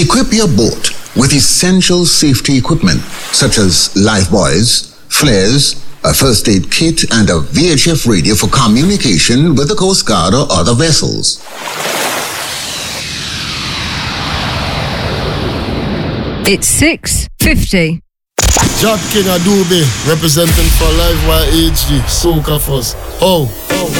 Equip your boat with essential safety equipment such as life buoys, flares, a first aid kit, and a VHF radio for communication with the Coast Guard or other vessels. It's 6:50. Jack King Adobe, representing for Live YHG, Soca First. Oh.